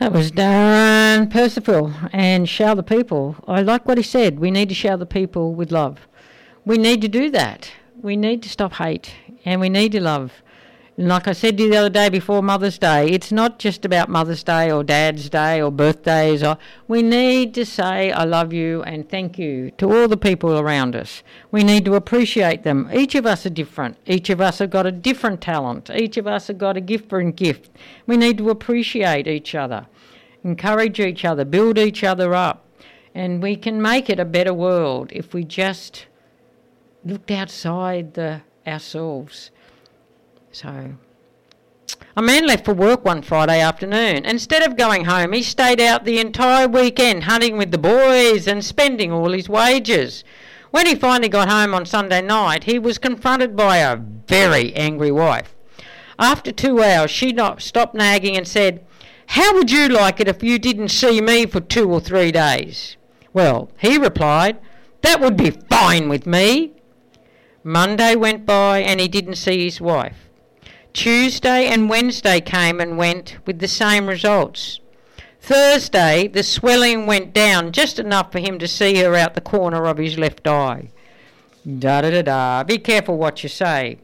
That was Darren Percival and Shower the People. I like what he said. We need to shower the people with love. We need to do that. We need to stop hate and we need to love. And like I said to you the other day before Mother's Day, it's not just about Mother's Day or Dad's Day or birthdays. We need to say I love you and thank you to all the people around us. We need to appreciate them. Each of us are different. Each of us have got a different talent. Each of us have got a different gift. We need to appreciate each other, encourage each other, build each other up. And we can make it a better world if we just looked outside ourselves. So, a man left for work one Friday afternoon. Instead of going home, he stayed out the entire weekend hunting with the boys and spending all his wages. When he finally got home on Sunday night, he was confronted by a very angry wife. After 2 hours, she stopped nagging and said, "How would you like it if you didn't see me for 2 or 3 days?" Well, he replied, "That would be fine with me." Monday went by and he didn't see his wife. Tuesday and Wednesday came and went with the same results. Thursday, the swelling went down just enough for him to see her out the corner of his left eye. Da-da-da-da. Be careful what you say.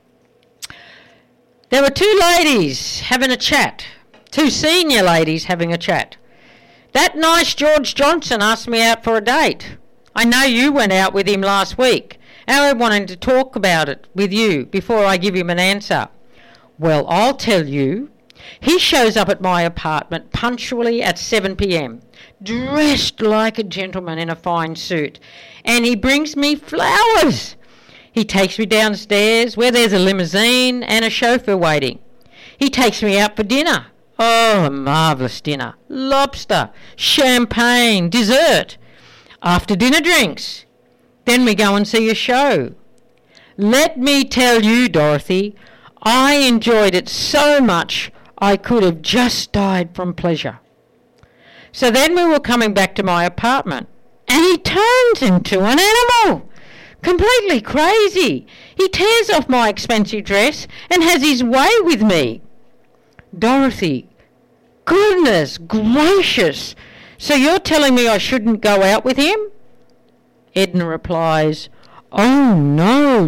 There were 2 ladies having a chat. 2 senior ladies having a chat. "That nice George Johnson asked me out for a date. I know you went out with him last week, and I wanted to talk about it with you before I give him an answer." "Well, I'll tell you. He shows up at my apartment punctually at 7 p.m, dressed like a gentleman in a fine suit, and he brings me flowers. He takes me downstairs where there's a limousine and a chauffeur waiting. He takes me out for dinner. Oh, a marvellous dinner. Lobster, champagne, dessert. After dinner drinks. Then we go and see a show. Let me tell you, Dorothy, I enjoyed it so much I could have just died from pleasure. So then we were coming back to my apartment, and he turns into an animal. Completely crazy. He tears off my expensive dress and has his way with me." Dorothy, goodness gracious. So you're telling me I shouldn't go out with him? Edna replies, "Oh, no.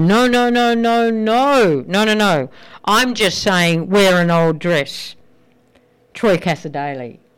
I'm just saying wear an old dress." Troy Cassadaly.